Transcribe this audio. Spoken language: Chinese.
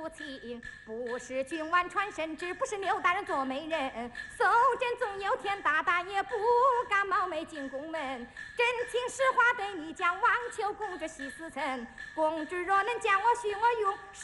无情，不是君王传圣旨，不是刘大人做媒人。搜朕总有天，大大也不敢冒昧进宫门。真情实话对你讲，望求公主息死臣。公主若能将我许我用。